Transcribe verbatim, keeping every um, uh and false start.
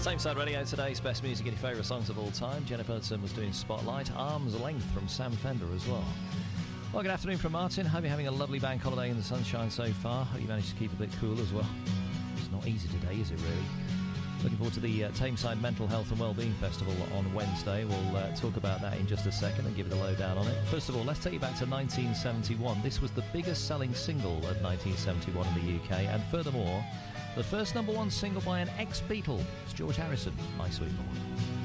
Tameside Radio, today's best music and your favourite songs of all time. Jennifer Hudson was doing Spotlight. Arm's Length from Sam Fender as well. Well, good afternoon from Martin. Hope you're having a lovely bank holiday in the sunshine so far. Hope you managed to keep a bit cool as well. It's not easy today, is it really? Looking forward to the uh, Tameside Mental Health and Wellbeing Festival on Wednesday. We'll uh, talk about that in just a second and give it a lowdown on it. First of all, let's take you back to nineteen seventy-one. This was the biggest selling single of nineteen seventy-one in the U K, and furthermore, the first number one single by an ex-Beatle. It's George Harrison, My Sweet Lord.